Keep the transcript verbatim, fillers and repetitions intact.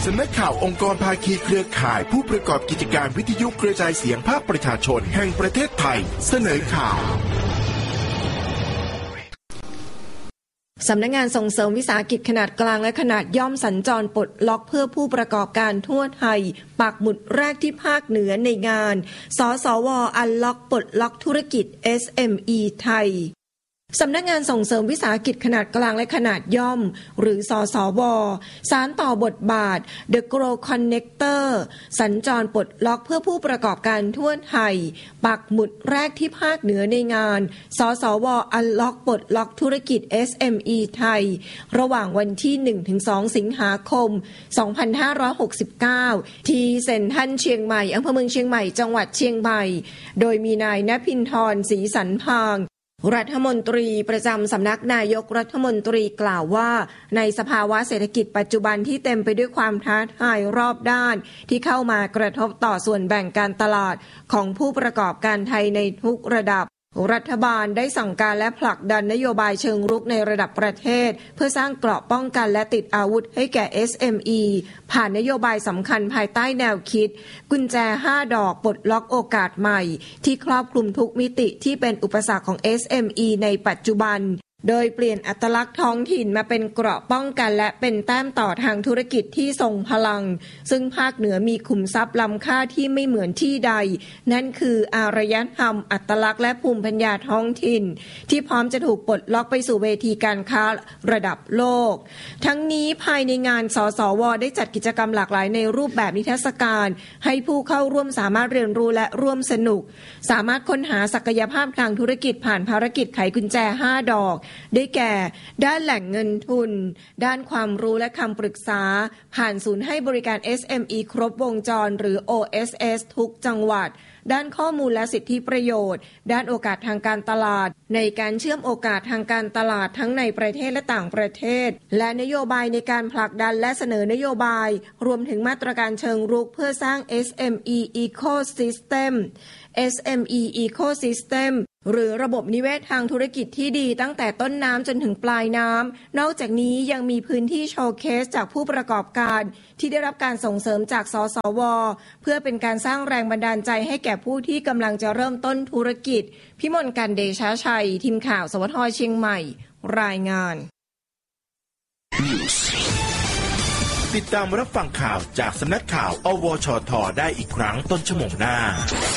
ำนักข่าวองค์กรภาคีเครือข่ายผู้ประกอบกิจการวิทยุกระจายเสียงภาคประชาชนแห่งประเทศไทยเสนอข่าวสำนักงานส่งเสริมวิสาหกิจขนาดกลางและขนาดย่อมสัญจรปลดล็อกเพื่อผู้ประกอบการทั่วไทยปักหมุดแรกที่ภาคเหนือในงานสสว.อันล็อกปลดล็อกธุรกิจ เอส เอ็ม อี ไทยสำนักงานส่งเสริมวิสาหกิจขนาดกลางและขนาดย่อมหรือสสว.สานต่อบทบาท The Grow Connector สัญจรปลดล็อกเพื่อผู้ประกอบการทั่วไทยปักหมุดแรกที่ภาคเหนือในงานสสว.อันล็อกปลดล็อกธุรกิจ เอส เอ็ม อี ไทยระหว่างวันที่ หนึ่งถึงสอง สิงหาคม สองพันห้าร้อยหกสิบเก้า ที่เซ็นทรัลเชียงใหม่อำเภอเมืองเชียงใหม่จังหวัดเชียงใหม่โดยมีนายณภินทร์ ศรีสันพางรัฐมนตรีประจำสำนักนายกรัฐมนตรีกล่าวว่าในสภาวะเศรษฐกิจปัจจุบันที่เต็มไปด้วยความท้าทายรอบด้านที่เข้ามากระทบต่อส่วนแบ่งการตลาดของผู้ประกอบการไทยในทุกระดับรัฐบาลได้สั่งการและผลักดันนโยบายเชิงรุกในระดับประเทศเพื่อสร้างเกราะป้องกันและติดอาวุธให้แก่ เอส เอ็ม อี ผ่านนโยบายสำคัญภายใต้แนวคิดกุญแจห้าดอกปลดล็อกโอกาสใหม่ที่ครอบคลุมทุกมิติที่เป็นอุปสรรคของ เอส เอ็ม อี ในปัจจุบันโดยเปลี่ยนอัตลักษณ์ท้องถิ่นมาเป็นเกราะป้องกันและเป็นแต้มต่อทางธุรกิจที่ทรงพลังซึ่งภาคเหนือมีขุมทรัพย์ล้ำค่าที่ไม่เหมือนที่ใดนั่นคืออารยธรรมอัตลักษณ์และภูมิปัญญาท้องถิ่นที่พร้อมจะถูกปลดล็อกไปสู่เวทีการค้าระดับโลกทั้งนี้ภายในงานสสว.ได้จัดกิจกรรมหลากหลายในรูปแบบนิทรรศการให้ผู้เข้าร่วมสามารถเรียนรู้และร่วมสนุกสามารถค้นหาศักยภาพทางธุรกิจผ่านภารกิจไขกุญแจห้าดอกได้แก่ด้านแหล่งเงินทุนด้านความรู้และคำปรึกษาผ่านศูนย์ให้บริการ เอส เอ็ม อี ครบวงจรหรือ โอ เอส เอส ทุกจังหวัดด้านข้อมูลและสิทธิประโยชน์ด้านโอกาสทางการตลาดในการเชื่อมโอกาสทางการตลาดทั้งในประเทศและต่างประเทศและนโยบายในการผลักดันและเสนอนโยบายรวมถึงมาตรการเชิงรุกเพื่อสร้าง เอส เอ็ม อี Ecosystem เอส เอ็ม อี Ecosystem หรือระบบนิเวศทางธุรกิจที่ดีตั้งแต่ต้นน้ำจนถึงปลายน้ำนอกจากนี้ยังมีพื้นที่โชว์เคสจากผู้ประกอบการที่ได้รับการส่งเสริมจากสสว.เพื่อเป็นการสร้างแรงบันดาลใจให้แก่ผู้ที่กำลังจะเริ่มต้นธุรกิจพิมลกันเดชชัยทีมข่าวสวทเชียงใหม่รายงานติดตามรับฟังข่าวจากสำนักข่าวอวชท.ได้อีกครั้งต้นชั่วโมงหน้า